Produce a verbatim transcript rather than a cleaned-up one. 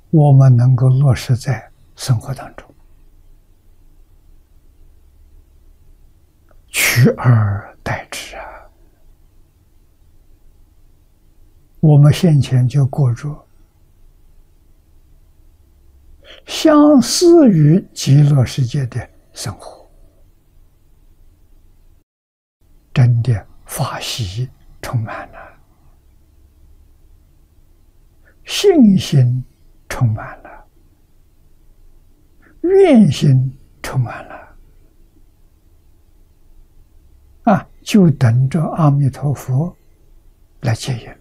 我们能够落实在生活当中，取而代之啊！我们先前就过着相似于极乐世界的生活，真的法喜充满了，信心充满了，愿心充满了，啊，就等着阿弥陀佛来接引。